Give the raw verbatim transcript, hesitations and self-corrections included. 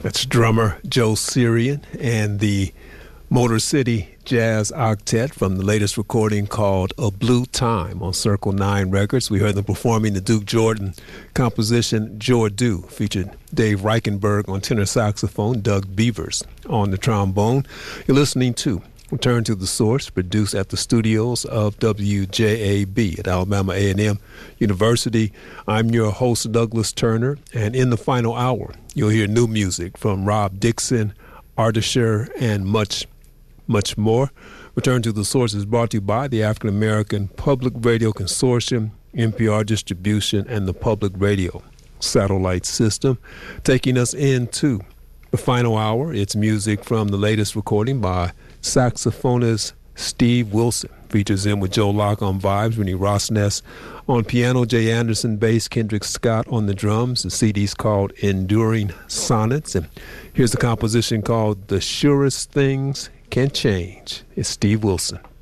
That's drummer Joe Syrian and the Motor City Jazz Octet from the latest recording called A Blue Time on Circle nine Records. We heard them performing the Duke Jordan composition Jordu, featured Dave Reichenberg on tenor saxophone, Doug Beavers on the trombone. You're listening to Return to the Source, produced at the studios of W J A B at Alabama A and M University. I'm your host, Douglas Turner, and in the final hour, you'll hear new music from Rob Dixon, Ardisher, and much, much more. Return to the Source is brought to you by the African American Public Radio Consortium, N P R Distribution, and the Public Radio Satellite System. Taking us into the final hour, it's music from the latest recording by saxophonist Steve Wilson. Features him with Joe Locke on vibes, Rennie Rosness on piano, Jay Anderson bass, Kendrick Scott on the drums. The C D's called Enduring Sonnets. And here's a composition called The Surest Things Can Change. It's Steve Wilson.